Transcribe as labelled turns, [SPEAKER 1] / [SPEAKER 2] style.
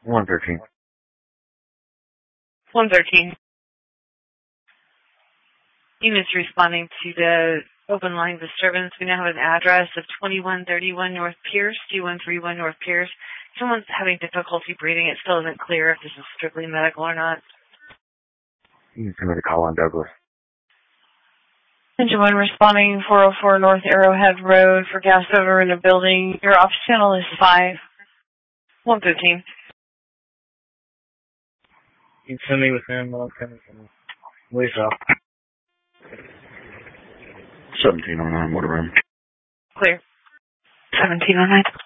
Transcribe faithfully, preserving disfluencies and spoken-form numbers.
[SPEAKER 1] one thirteen.
[SPEAKER 2] one thirteen. Units responding to the open line disturbance. We now have an address of twenty-one thirty-one North Pierce, two one three one North Pierce. Someone's having difficulty breathing. It still isn't clear if this is strictly medical or not.
[SPEAKER 1] You can send me the call on Douglas.
[SPEAKER 2] Engine one responding four oh four North Arrowhead Road for gas over in a building. Your office channel is five. one fifteen.
[SPEAKER 3] You can send me with him. I'll send me from Lisa.
[SPEAKER 1] seventeen oh nine, what around?
[SPEAKER 2] Clear. seventeen oh nine.